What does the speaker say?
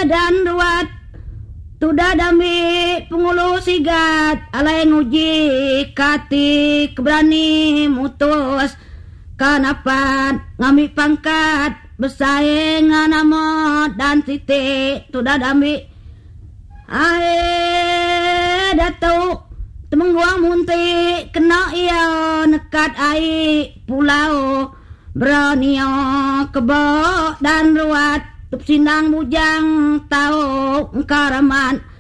dan ruat tuda dami pengulu sigat alai nguji kati keberani mutus kanapan ngami pangkat bersaing namo dan titik tuda dami ae datuk temengguang munti kena ia nekat ai pulau Beranio kebo dan ruat tup sinang bujang tau karaman